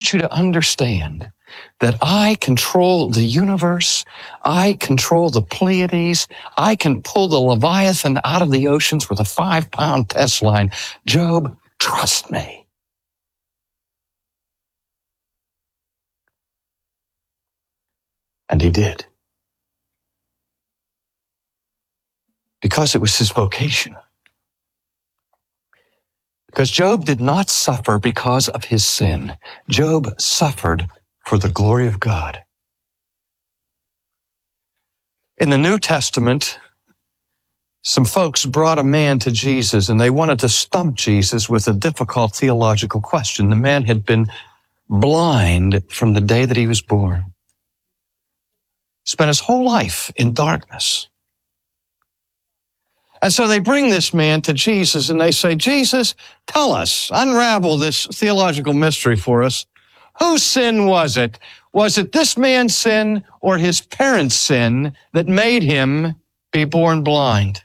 want you to understand that I control the universe. I control the Pleiades. I can pull the Leviathan out of the oceans with a 5-pound test line. Job, trust me. And he did. Because it was his vocation. Because Job did not suffer because of his sin. Job suffered for the glory of God. In the New Testament, some folks brought a man to Jesus, and they wanted to stump Jesus with a difficult theological question. The man had been blind from the day that he was born. Spent his whole life in darkness. And so they bring this man to Jesus and they say, Jesus, tell us, unravel this theological mystery for us. Whose sin was it? Was it this man's sin or his parents' sin that made him be born blind?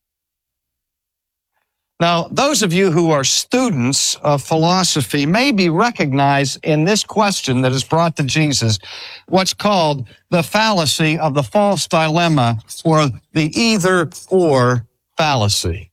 Now, those of you who are students of philosophy maybe recognize in this question that is brought to Jesus what's called the fallacy of the false dilemma, or the either-or fallacy.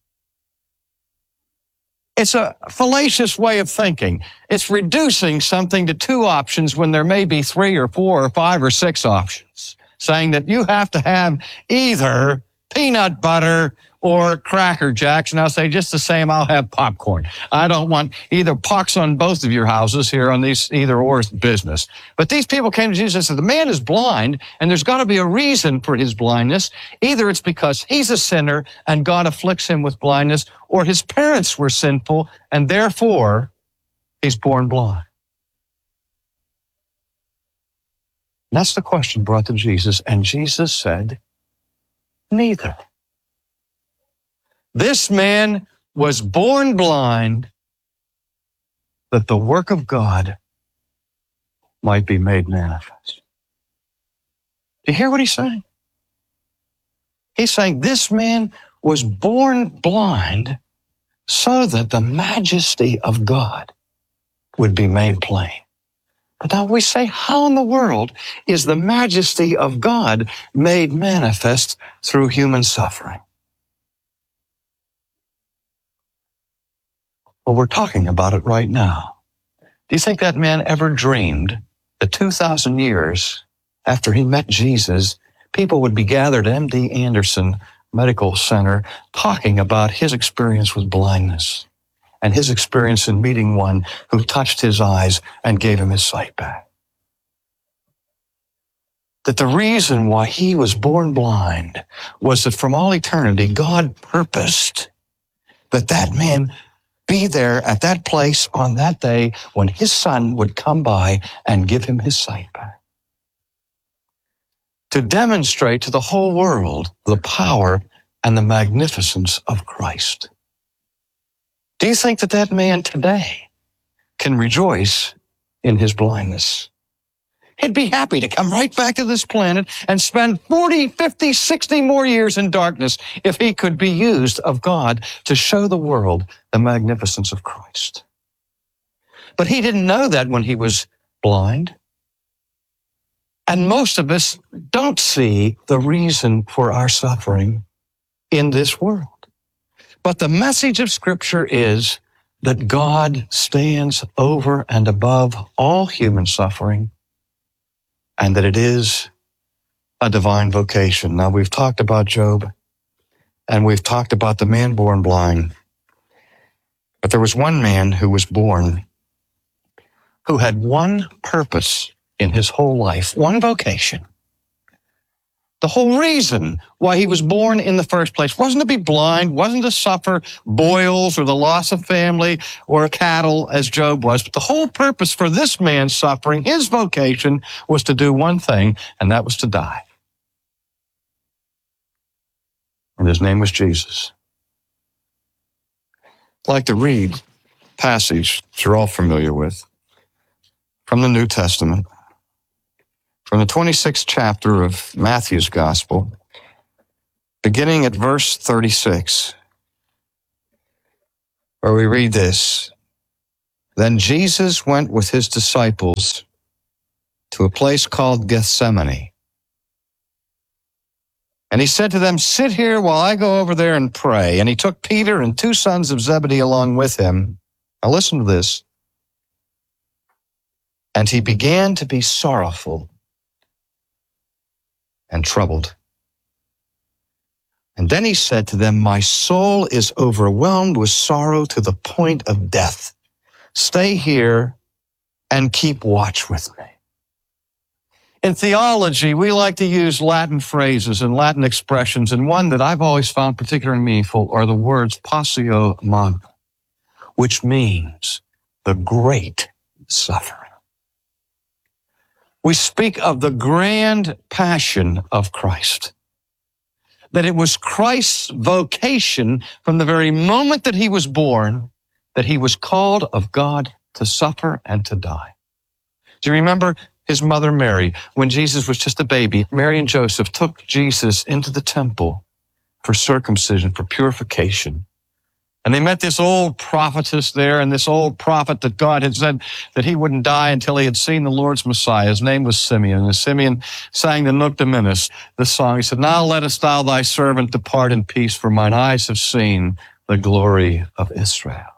It's a fallacious way of thinking. It's reducing something to two options when there may be 3 or 4 or 5 or 6 options, saying that you have to have either peanut butter or Cracker Jacks, and I'll say just the same, I'll have popcorn. I don't want either pox on both of your houses here on these either-or business. But these people came to Jesus and said, the man is blind, and there's got to be a reason for his blindness. Either it's because he's a sinner and God afflicts him with blindness, or his parents were sinful, and therefore he's born blind. And that's the question brought to Jesus, and Jesus said, neither. This man was born blind that the work of God might be made manifest. Do you hear what he's saying? He's saying this man was born blind so that the majesty of God would be made plain. But now we say, how in the world is the majesty of God made manifest through human suffering? Well, we're talking about it right now. Do you think that man ever dreamed that 2,000 years after he met Jesus, people would be gathered at MD Anderson Medical Center talking about his experience with blindness and his experience in meeting one who touched his eyes and gave him his sight back? That the reason why he was born blind was that from all eternity, God purposed that that man be there at that place on that day when his son would come by and give him his sight back. To demonstrate to the whole world the power and the magnificence of Christ. Do you think that that man today can rejoice in his blindness? He'd be happy to come right back to this planet and spend 40, 50, 60 more years in darkness if he could be used of God to show the world the magnificence of Christ. But he didn't know that when he was blind. And most of us don't see the reason for our suffering in this world. But the message of Scripture is that God stands over and above all human suffering, and that it is a divine vocation. Now, we've talked about Job, and we've talked about the man born blind. But there was one man who was born who had one purpose in his whole life, one vocation. The whole reason why he was born in the first place wasn't to be blind, wasn't to suffer boils or the loss of family or cattle as Job was. But the whole purpose for this man's suffering, his vocation, was to do one thing, and that was to die. And his name was Jesus. I'd like to read a passage that you're all familiar with from the New Testament, from the 26th chapter of Matthew's Gospel, beginning at verse 36, where we read this. Then Jesus went with his disciples to a place called Gethsemane. And he said to them, sit here while I go over there and pray. And he took Peter and two sons of Zebedee along with him. Now listen to this. And he began to be sorrowful and troubled. And then he said to them, my soul is overwhelmed with sorrow to the point of death. Stay here and keep watch with me. In theology, we like to use Latin phrases and Latin expressions, and one that I've always found particularly meaningful are the words passio magna, which means the great suffering. We speak of the grand passion of Christ, that it was Christ's vocation from the very moment that he was born, that he was called of God to suffer and to die. Do you remember his mother Mary, when Jesus was just a baby? Mary and Joseph took Jesus into the temple for circumcision, for purification. And they met this old prophetess there, and this old prophet that God had said that he wouldn't die until he had seen the Lord's Messiah. His name was Simeon. And Simeon sang the Nunc Dimittis, the song. He said, now lettest thou thy servant depart in peace, for mine eyes have seen the glory of Israel.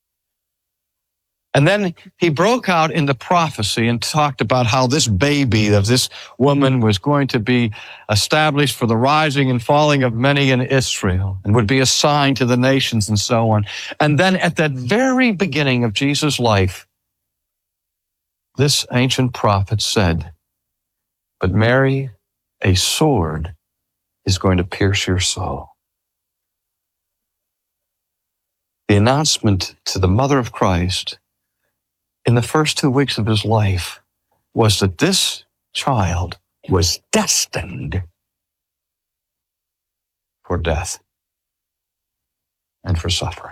And then he broke out into prophecy and talked about how this baby of this woman was going to be established for the rising and falling of many in Israel and would be a sign to the nations and so on. And then at that very beginning of Jesus' life, this ancient prophet said, but Mary, a sword is going to pierce your soul. The announcement to the mother of Christ in the first 2 weeks of his life was that this child was destined for death and for suffering.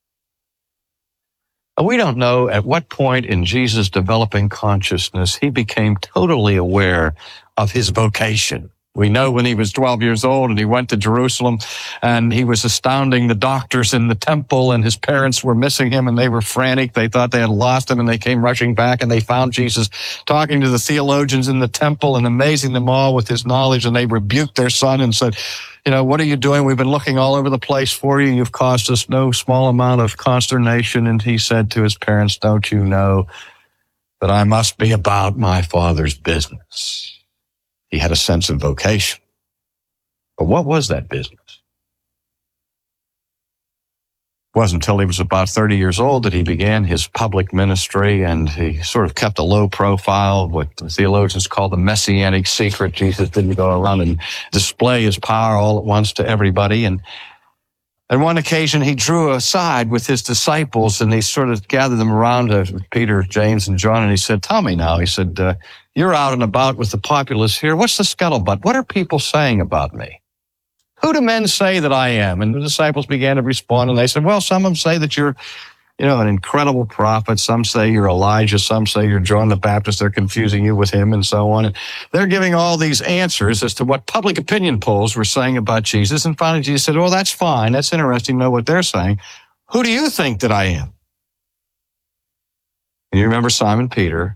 And we don't know at what point in Jesus' developing consciousness he became totally aware of his vocation. We know when he was 12 years old and he went to Jerusalem and he was astounding the doctors in the temple, and his parents were missing him and they were frantic. They thought they had lost him, and they came rushing back and they found Jesus talking to the theologians in the temple and amazing them all with his knowledge. And they rebuked their son and said, what are you doing? We've been looking all over the place for you. You've caused us no small amount of consternation. And he said to his parents, don't you know that I must be about my Father's business? He had a sense of vocation. But what was that business? It wasn't until he was about 30 years old that he began his public ministry, and he sort of kept a low profile, what the theologians call the messianic secret. Jesus didn't go around and display his power all at once to everybody. And on one occasion, he drew aside with his disciples, and he sort of gathered them around, Peter, James, and John, and he said, tell me now, he said, you're out and about with the populace here. What's the scuttlebutt? What are people saying about me? Who do men say that I am? And the disciples began to respond, and they said, well, some of them say that you're, an incredible prophet. Some say you're Elijah. Some say you're John the Baptist. They're confusing you with him and so on. And they're giving all these answers as to what public opinion polls were saying about Jesus. And finally, Jesus said, well, that's fine. That's interesting to know what they're saying. Who do you think that I am? And you remember Simon Peter,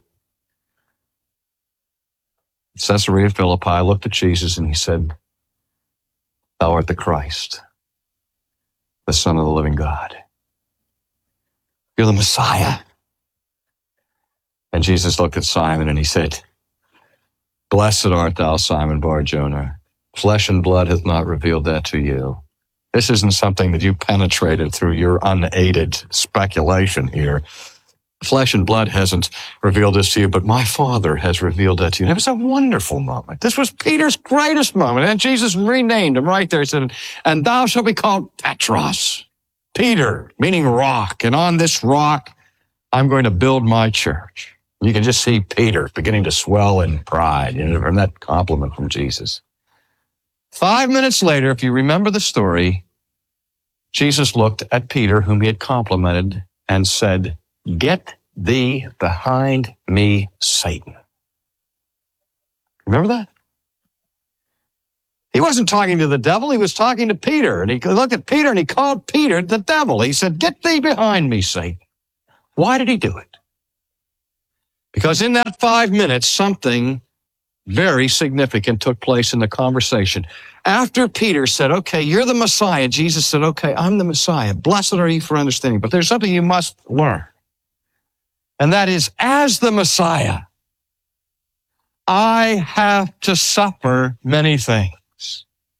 Caesarea Philippi, looked at Jesus and he said, thou art the Christ, the Son of the living God. You're the Messiah. And Jesus looked at Simon and he said, blessed art thou, Simon Bar-Jonah. Flesh and blood hath not revealed that to you. This isn't something that you penetrated through your unaided speculation here. Flesh and blood hasn't revealed this to you, but my Father has revealed that to you. And it was a wonderful moment. This was Peter's greatest moment. And Jesus renamed him right there. He said, and thou shalt be called Petros, Peter, meaning rock. And on this rock, I'm going to build my church. You can just see Peter beginning to swell in pride, from that compliment from Jesus. 5 minutes later, if you remember the story, Jesus looked at Peter, whom he had complimented, and said, get thee behind me, Satan. Remember that? He wasn't talking to the devil. He was talking to Peter. And he looked at Peter and he called Peter the devil. He said, get thee behind me, Satan. Why did he do it? Because in that 5 minutes, something very significant took place in the conversation. After Peter said, okay, you're the Messiah, Jesus said, okay, I'm the Messiah. Blessed are you for understanding. But there's something you must learn. And that is, as the Messiah, I have to suffer many things.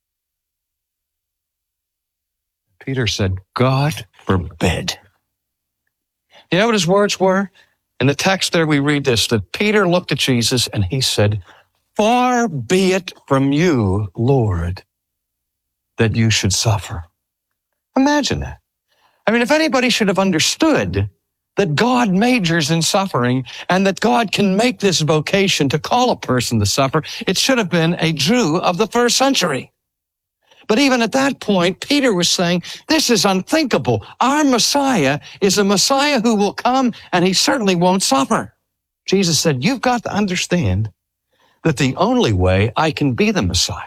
Peter said, God forbid. You know what his words were? In the text there we read this, that Peter looked at Jesus and he said, far be it from you, Lord, that you should suffer. Imagine that. I mean, if anybody should have understood that God majors in suffering and that God can make this vocation to call a person to suffer, it should have been a Jew of the first century. But even at that point, Peter was saying, this is unthinkable. Our Messiah is a Messiah who will come and he certainly won't suffer. Jesus said, you've got to understand that the only way I can be the Messiah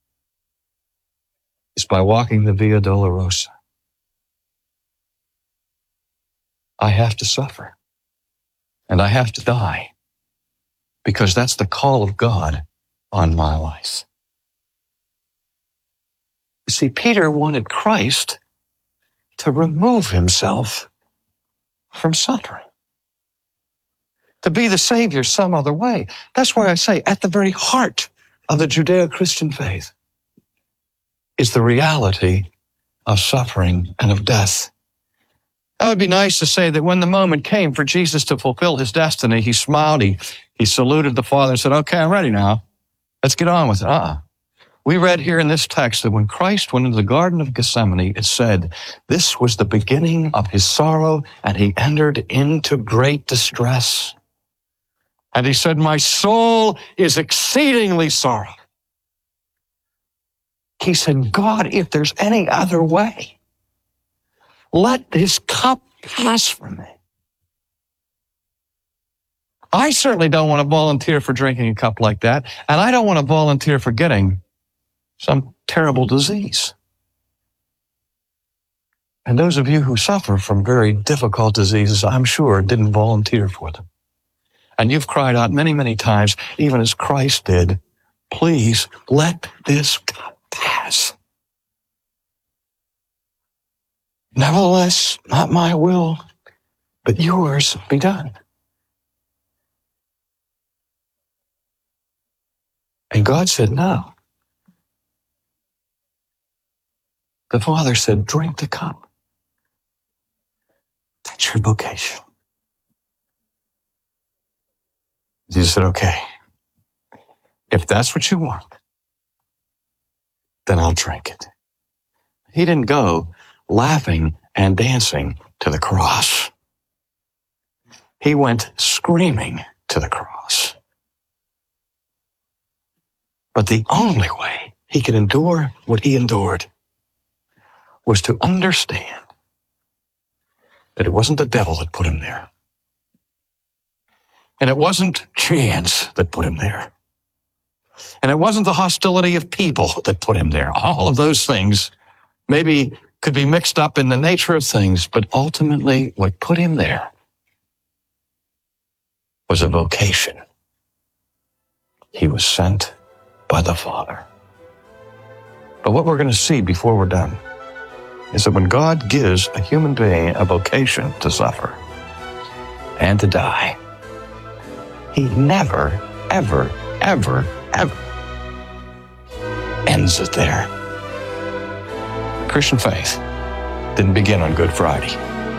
is by walking the Via Dolorosa. I have to suffer and I have to die because that's the call of God on my life. You see, Peter wanted Christ to remove himself from suffering, to be the Savior some other way. That's why I say at the very heart of the Judeo-Christian faith is the reality of suffering and of death. That would be nice to say that when the moment came for Jesus to fulfill his destiny, he smiled, he saluted the Father and said, okay, I'm ready now. Let's get on with it. We read here in this text that when Christ went into the Garden of Gethsemane, it said, this was the beginning of his sorrow, and he entered into great distress. And he said, my soul is exceedingly sorrowful. He said, God, if there's any other way, let this cup pass from me. I certainly don't want to volunteer for drinking a cup like that, and I don't want to volunteer for getting some terrible disease. And those of you who suffer from very difficult diseases, I'm sure, didn't volunteer for them. And you've cried out many, many times, even as Christ did, please let this cup pass. Nevertheless, not my will, but yours be done. And God said, no. The Father said, drink the cup. That's your vocation. Jesus said, okay, if that's what you want, then I'll drink it. He didn't go laughing and dancing to the cross. He went screaming to the cross. But the only way he could endure what he endured was to understand that it wasn't the devil that put him there. And it wasn't chance that put him there. And it wasn't the hostility of people that put him there. All of those things maybe could be mixed up in the nature of things, but ultimately what put him there was a vocation. He was sent by the Father. But what we're going to see before we're done is that when God gives a human being a vocation to suffer and to die, he never, ever, ever, ever ends it there. Christian faith didn't begin on Good Friday.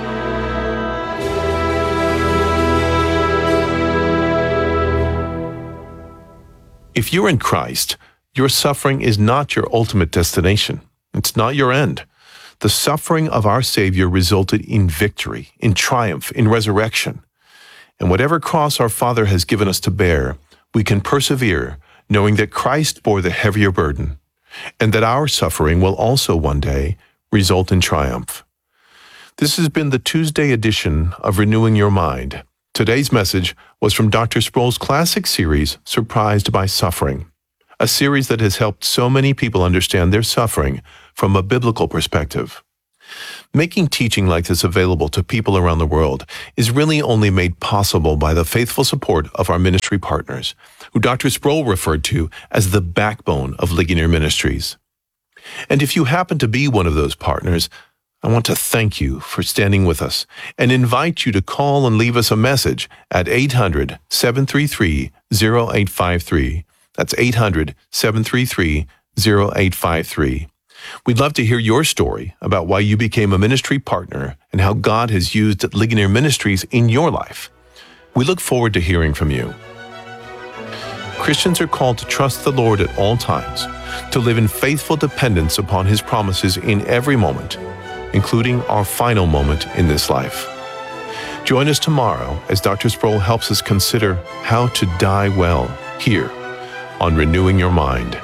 If you're in Christ, your suffering is not your ultimate destination. It's not your end. The suffering of our Savior resulted in victory, in triumph, in resurrection. And whatever cross our Father has given us to bear, we can persevere, knowing that Christ bore the heavier burden, and that our suffering will also one day result in triumph. This has been the Tuesday edition of Renewing Your Mind. Today's message was from Dr. Sproul's classic series, Surprised by Suffering, a series that has helped so many people understand their suffering from a biblical perspective. Making teaching like this available to people around the world is really only made possible by the faithful support of our ministry partners, who Dr. Sproul referred to as the backbone of Ligonier Ministries. And if you happen to be one of those partners, I want to thank you for standing with us and invite you to call and leave us a message at 800-733-0853. That's 800-733-0853. We'd love to hear your story about why you became a ministry partner and how God has used Ligonier Ministries in your life. We look forward to hearing from you. Christians are called to trust the Lord at all times, to live in faithful dependence upon His promises in every moment, including our final moment in this life. Join us tomorrow as Dr. Sproul helps us consider how to die well here on Renewing Your Mind.